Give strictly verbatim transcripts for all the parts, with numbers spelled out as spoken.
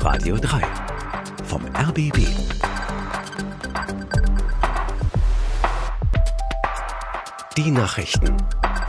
Radio drei vom R B B. Die Nachrichten.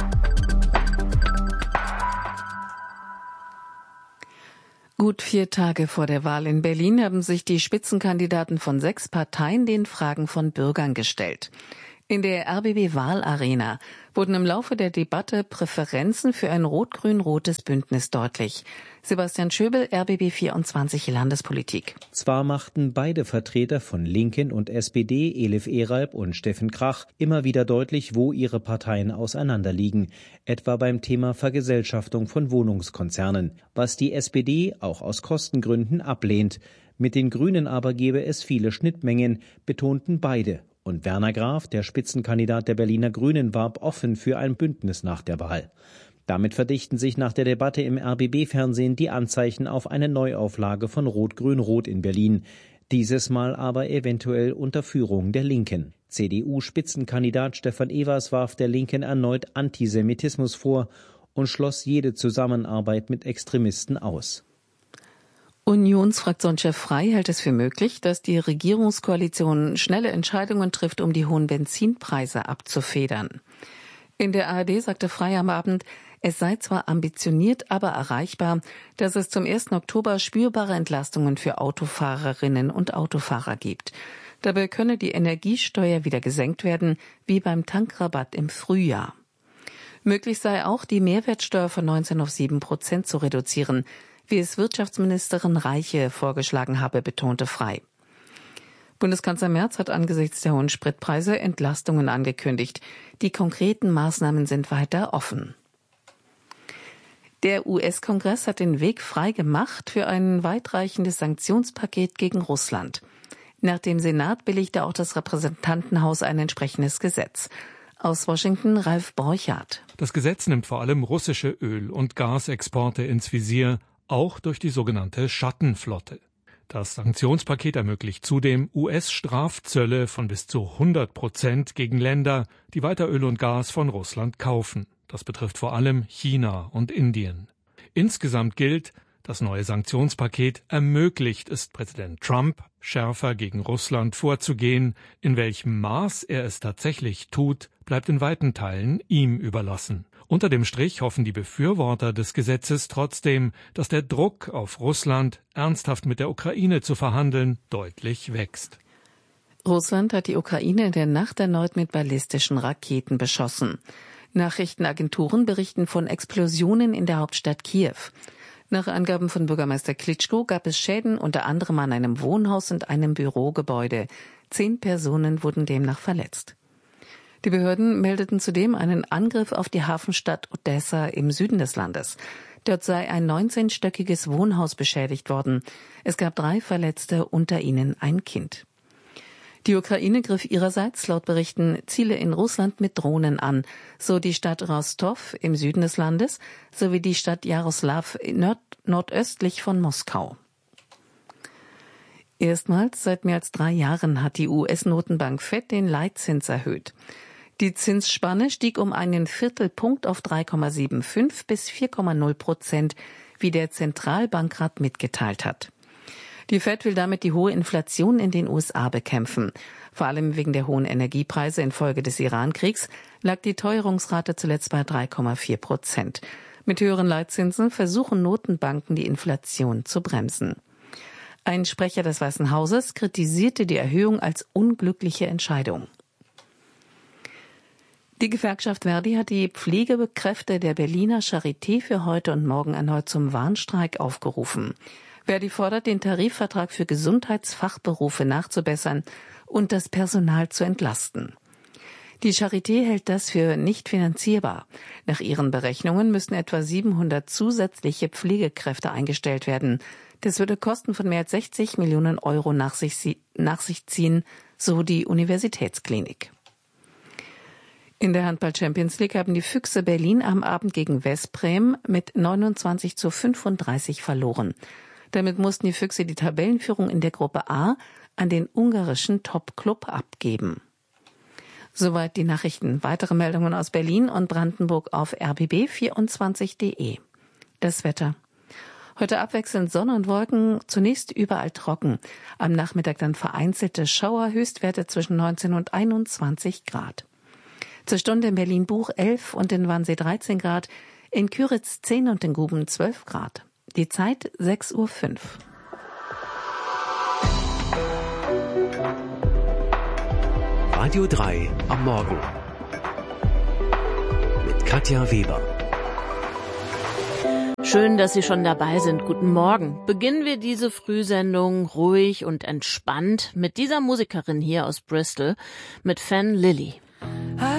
Gut vier Tage vor der Wahl in Berlin haben sich die Spitzenkandidaten von sechs Parteien den Fragen von Bürgern gestellt. In der R B B-Wahlarena wurden im Laufe der Debatte Präferenzen für ein rot-grün-rotes Bündnis deutlich. Sebastian Schöbel, R B B vierundzwanzig Landespolitik. Zwar machten beide Vertreter von Linken und S P D, Elif Eralb und Steffen Krach, immer wieder deutlich, wo ihre Parteien auseinanderliegen, etwa beim Thema Vergesellschaftung von Wohnungskonzernen, was die S P D auch aus Kostengründen ablehnt. Mit den Grünen aber gebe es viele Schnittmengen, betonten beide. Und Werner Graf, der Spitzenkandidat der Berliner Grünen, warb offen für ein Bündnis nach der Wahl. Damit verdichten sich nach der Debatte im R B B-Fernsehen die Anzeichen auf eine Neuauflage von Rot-Grün-Rot in Berlin. Dieses Mal aber eventuell unter Führung der Linken. C D U-Spitzenkandidat Stefan Evers warf der Linken erneut Antisemitismus vor und schloss jede Zusammenarbeit mit Extremisten aus. Unionsfraktionschef Frey hält es für möglich, dass die Regierungskoalition schnelle Entscheidungen trifft, um die hohen Benzinpreise abzufedern. In der A R D sagte Frey am Abend, es sei zwar ambitioniert, aber erreichbar, dass es zum ersten Oktober spürbare Entlastungen für Autofahrerinnen und Autofahrer gibt. Dabei könne die Energiesteuer wieder gesenkt werden, wie beim Tankrabatt im Frühjahr. Möglich sei auch, die Mehrwertsteuer von neunzehn auf sieben Prozent zu reduzieren, wie es Wirtschaftsministerin Reiche vorgeschlagen habe, betonte Frey. Bundeskanzler Merz hat angesichts der hohen Spritpreise Entlastungen angekündigt. Die konkreten Maßnahmen sind weiter offen. Der U S-Kongress hat den Weg frei gemacht für ein weitreichendes Sanktionspaket gegen Russland. Nach dem Senat billigte auch das Repräsentantenhaus ein entsprechendes Gesetz. Aus Washington Ralf Borchardt. Das Gesetz nimmt vor allem russische Öl- und Gasexporte ins Visier, auch durch die sogenannte Schattenflotte. Das Sanktionspaket ermöglicht zudem U S-Strafzölle von bis zu hundert Prozent gegen Länder, die weiter Öl und Gas von Russland kaufen. Das betrifft vor allem China und Indien. Insgesamt gilt, das neue Sanktionspaket ermöglicht es Präsident Trump, schärfer gegen Russland vorzugehen. In welchem Maß er es tatsächlich tut, bleibt in weiten Teilen ihm überlassen. Unter dem Strich hoffen die Befürworter des Gesetzes trotzdem, dass der Druck auf Russland, ernsthaft mit der Ukraine zu verhandeln, deutlich wächst. Russland hat die Ukraine in der Nacht erneut mit ballistischen Raketen beschossen. Nachrichtenagenturen berichten von Explosionen in der Hauptstadt Kiew. Nach Angaben von Bürgermeister Klitschko gab es Schäden unter anderem an einem Wohnhaus und einem Bürogebäude. Zehn Personen wurden demnach verletzt. Die Behörden meldeten zudem einen Angriff auf die Hafenstadt Odessa im Süden des Landes. Dort sei ein neunzehnstöckiges Wohnhaus beschädigt worden. Es gab drei Verletzte, unter ihnen ein Kind. Die Ukraine griff ihrerseits laut Berichten Ziele in Russland mit Drohnen an, so die Stadt Rostow im Süden des Landes sowie die Stadt Jaroslaw nord- nordöstlich von Moskau. Erstmals seit mehr als drei Jahren hat die U S-Notenbank Fed den Leitzins erhöht. Die Zinsspanne stieg um einen Viertelpunkt auf drei Komma fünfundsiebzig bis vier Komma null Prozent, wie der Zentralbankrat mitgeteilt hat. Die Fed will damit die hohe Inflation in den U S A bekämpfen. Vor allem wegen der hohen Energiepreise infolge des Iran-Kriegs lag die Teuerungsrate zuletzt bei drei Komma vier Prozent. Mit höheren Leitzinsen versuchen Notenbanken, die Inflation zu bremsen. Ein Sprecher des Weißen Hauses kritisierte die Erhöhung als unglückliche Entscheidung. Die Gewerkschaft Verdi hat die Pflegekräfte der Berliner Charité für heute und morgen erneut zum Warnstreik aufgerufen. Verdi fordert, den Tarifvertrag für Gesundheitsfachberufe nachzubessern und das Personal zu entlasten. Die Charité hält das für nicht finanzierbar. Nach ihren Berechnungen müssten etwa siebenhundert zusätzliche Pflegekräfte eingestellt werden. Das würde Kosten von mehr als sechzig Millionen Euro nach sich, nach sich ziehen, so die Universitätsklinik. In der Handball-Champions League haben die Füchse Berlin am Abend gegen Veszprém mit neunundzwanzig zu fünfunddreißig verloren. Damit mussten die Füchse die Tabellenführung in der Gruppe A an den ungarischen Top-Club abgeben. Soweit die Nachrichten. Weitere Meldungen aus Berlin und Brandenburg auf r b b vierundzwanzig punkt d e. Das Wetter. Heute abwechselnd Sonne und Wolken, zunächst überall trocken. Am Nachmittag dann vereinzelte Schauer, Höchstwerte zwischen neunzehn und einundzwanzig Grad. Zur Stunde in Berlin-Buch elf und in Wannsee dreizehn Grad, in Küritz zehn und in Guben zwölf Grad. Die Zeit sechs Uhr fünf. Radio drei am Morgen mit Katja Weber. Schön, dass Sie schon dabei sind. Guten Morgen. Beginnen wir diese Frühsendung ruhig und entspannt mit dieser Musikerin hier aus Bristol, mit Fan Lily.